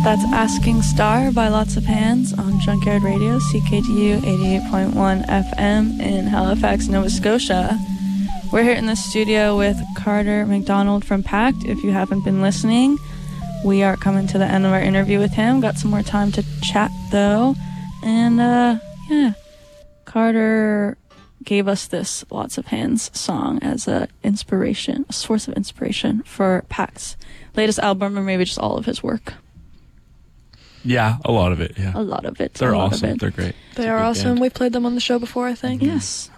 That's Asking Star by Lots of Hands on Junkyard Radio, CKDU 88.1 FM in Halifax, Nova Scotia. We're here in the studio with Carter McDonald from Pact. If you haven't been listening, we are coming to the end of our interview with him. Got some more time to chat, though. And, yeah, Carter gave us this Lots of Hands song as a source of inspiration for Pact's latest album, or maybe just all of his work. Yeah, a lot of it, yeah. A lot of it. They're awesome. They're great. They are awesome. Band. We played them on the show before, I think. Yes.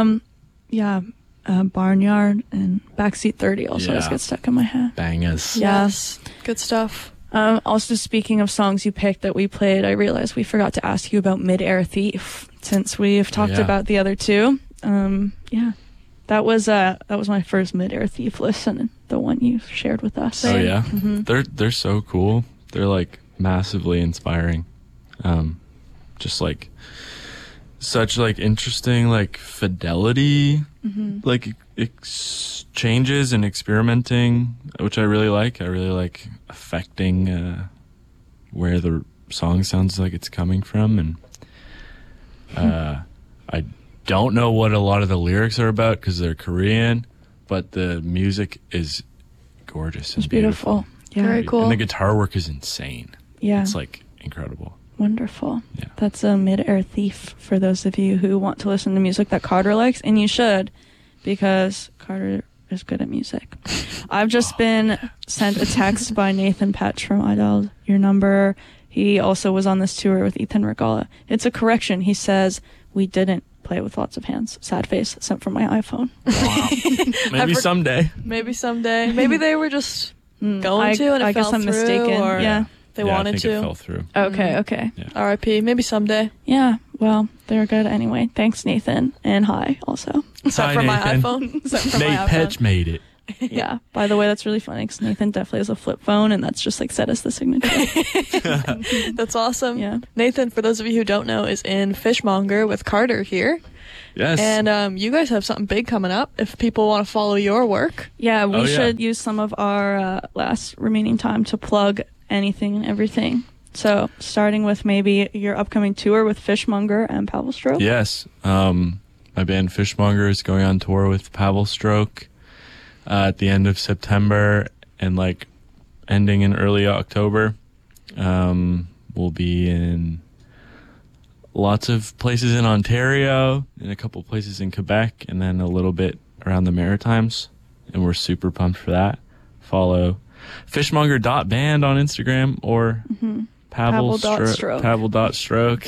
Barnyard and Backseat 30 also just get stuck in my head. Bangers. Yes. Good stuff. Also, speaking of songs you picked that we played, I realized we forgot to ask you about Mid-Air Thief, since we've talked about the other two. That was my first Mid-Air Thief listen, the one you shared with us. Oh yeah, Mm-hmm. they're so cool. They're like massively inspiring. Just like such like interesting like fidelity, like exchanges and experimenting, which I really like. I really like affecting where the song sounds like it's coming from, and I don't know what a lot of the lyrics are about because they're Korean, but the music is gorgeous and beautiful. Yeah. Very cool. And the guitar work is insane. Yeah. It's like incredible. Wonderful. Yeah. That's a Mid-Air Thief for those of you who want to listen to music that Carter likes, and you should, because Carter is good at music. I've just been sent a text by Nathan Petch from I Dialed Your Number. He also was on this tour with Ethan Regala. It's a correction. He says, we didn't play with Lots of Hands. Sad face sent from my iPhone. Wow. Maybe someday. Maybe someday. Maybe they were just going to, and it I guess fell I'm through, mistaken. or Yeah. they I wanted think to. it fell through. Okay. Yeah. R.I.P. Maybe someday. Yeah. Well, they're good anyway. Thanks, Nathan. And hi, also. Except Hi, for my Nathan. iPhone. Except for my Nate iPhone. Petch made it. Yeah. By the way, that's really funny because Nathan definitely has a flip phone, and that's just like set as the signature. That's awesome. Yeah. Nathan, for those of you who don't know, is in Fishmonger with Carter here. Yes. And you guys have something big coming up if people want to follow your work. Yeah, we Oh, yeah. should use some of our last remaining time to plug anything and everything. So, starting with maybe your upcoming tour with Fishmonger and Pavel Stroke. Yes. My band Fishmonger is going on tour with Pavel Stroke at the end of September and like ending in early October. We'll be in lots of places in Ontario and a couple places in Quebec, and then a little bit around the Maritimes, and we're super pumped for that. Follow fishmonger.band on Instagram or Pavel.stroke. Pavel.stroke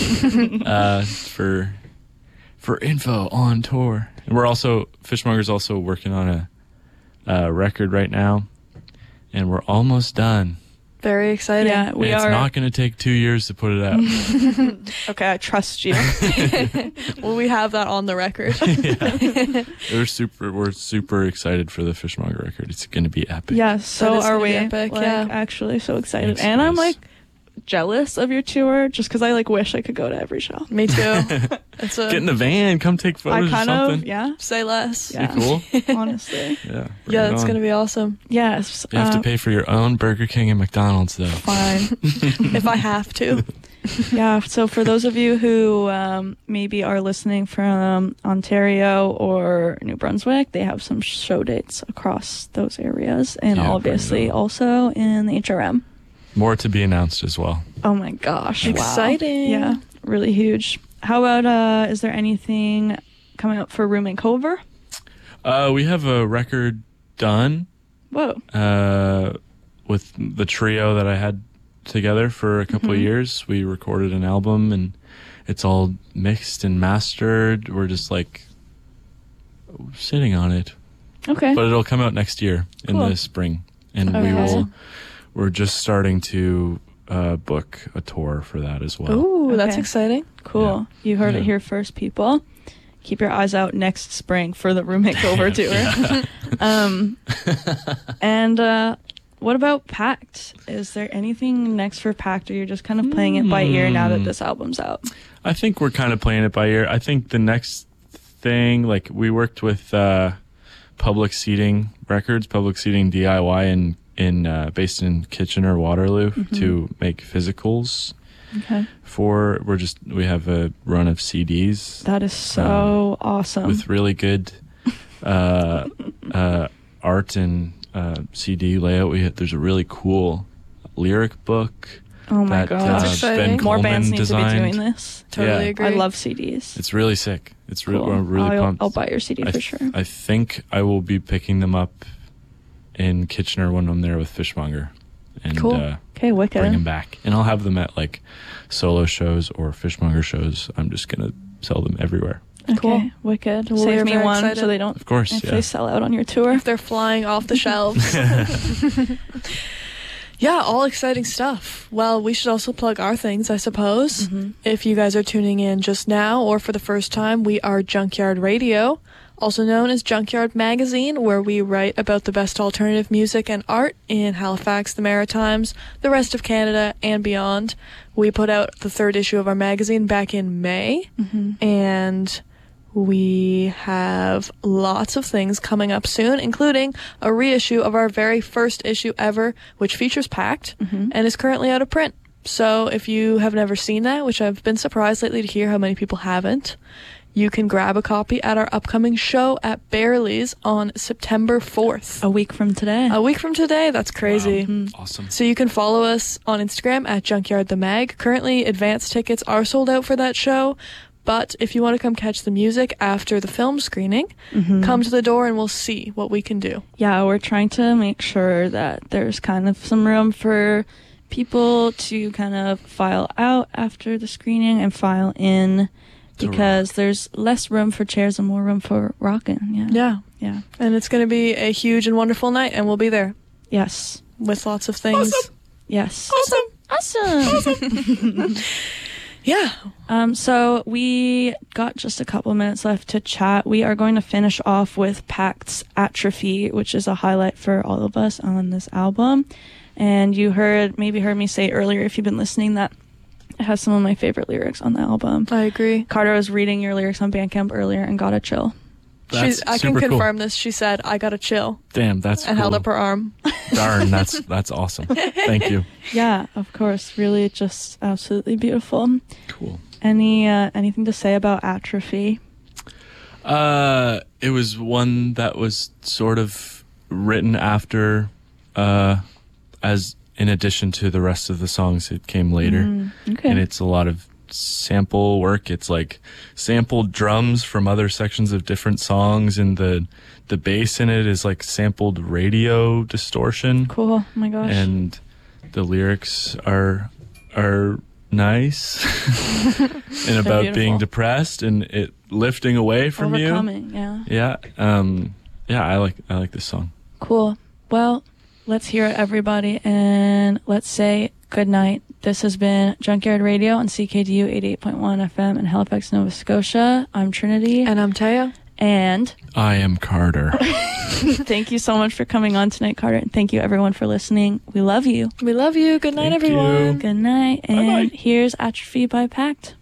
for info on tour. And we're also, Fishmonger's also working on a record right now, and we're almost done. Very exciting. Yeah, And we it's are. not going to take 2 years to put it out. Okay, I trust you. Well, we have that on the record. We're super excited for the Fishmonger record. It's going to be epic. Yeah, so That is are gonna we. be epic, like, yeah. actually so excited. Thanks, and I'm guys. like jealous of your tour just because I like wish I could go to every show. Me too. It's Get in the van, come take I photos or kind something. of, yeah, say less. Yeah. Be cool. honestly. Yeah. Yeah, it's going to be awesome. Yes. You have to pay for your own Burger King and McDonald's, though. Fine. If I have to. Yeah, so for those of you who maybe are listening from Ontario or New Brunswick, they have some show dates across those areas, and Yeah, obviously bring it on. also in the HRM. More to be announced as well. Oh my gosh. Wow. Exciting. Yeah, really huge. How about, is there anything coming up for Room and Cover? We have a record done Whoa. with the trio that I had together for a couple of years. We recorded an album, and it's all mixed and mastered. We're just like sitting on it, Okay. but it'll come out next year in Cool. the spring, and Okay. we're just starting to book a tour for that as well. Ooh, that's Okay. exciting. Cool. You heard it Yeah. here first, people. Keep your eyes out next spring for the Room Makeover tour. And what about Pact? Is there anything next for Pact, or you're just kind of playing it by ear now that this album's out? I think we're kind of playing it by ear. I think the next thing, like we worked with Public Seating Records, Public Seating DIY in based in Kitchener, Waterloo, to make physicals. Okay. We have a run of CDs That is so awesome. with really good art and CD layout. There's a really cool lyric book. Oh my that gosh. That's exciting. Ben More Coleman bands need designed. to be doing this. Totally Yeah. agree. I love CDs. It's really sick. It's Cool. we're really pumped. I'll buy your CD for sure. I think I will be picking them up in Kitchener when I'm there with Fishmonger, and Cool. Okay, wicked. bring them back. And I'll have them at like solo shows or Fishmonger shows. I'm just gonna sell them everywhere. Okay, Cool. wicked. Well, we're Save me very one excited. so they don't. Of course, If yeah. they sell out on your tour. If they're flying off the shelves. Yeah, all exciting stuff. Well, we should also plug our things, I suppose. If you guys are tuning in just now or for the first time, we are Junkyard Radio, also known as Junkyard Magazine, where we write about the best alternative music and art in Halifax, the Maritimes, the rest of Canada, and beyond. We put out the 3rd issue of our magazine back in May, and we have lots of things coming up soon, including a reissue of our very first issue ever, which features Pact and is currently out of print. So if you have never seen that, which I've been surprised lately to hear how many people haven't, you can grab a copy at our upcoming show at Barely's on September 4th. A week from today. A week from today. That's crazy. Wow. Awesome. So you can follow us on Instagram at Junkyard the Mag. Currently, advance tickets are sold out for that show. But if you want to come catch the music after the film screening, come to the door and we'll see what we can do. Yeah, we're trying to make sure that there's kind of some room for people to kind of file out after the screening and file in, because there's less room for chairs and more room for rocking. Yeah. Yeah. And it's going to be a huge and wonderful night, and we'll be there Yes. with lots of things. Yes. Awesome. Yeah. So we got just a couple minutes left to chat. We are going to finish off with Pact's Atrophy, which is a highlight for all of us on this album. And you maybe heard me say earlier, if you've been listening, that it has some of my favorite lyrics on the album. I agree. Carter was reading your lyrics on Bandcamp earlier and got a chill. That's I can super confirm cool. this. She said, "I gotta chill," Damn, that's and cool. held up her arm. Darn, that's awesome. Thank you. Yeah, of course. Really just absolutely beautiful. Cool. Anything to say about Atrophy? It was one that was sort of written after, as in addition to the rest of the songs. It came later, Okay. and it's a lot of sample work. It's like sampled drums from other sections of different songs, and the bass in it is like sampled radio distortion. Cool. Oh my gosh. And the lyrics are nice and about being beautiful. depressed and it lifting away from you. Overcoming, yeah. Yeah. I like this song. Cool. Well, let's hear it, everybody, and let's say good night. This has been Junkyard Radio on CKDU 88.1 FM in Halifax, Nova Scotia. I'm Trinity. And I'm Taya. And I am Carter. thank you so much for coming on tonight, Carter. And thank you, everyone, for listening. We love you. We love you. Good night, Thank everyone. you. Good night. And Bye-bye. here's Atrophy by Pact.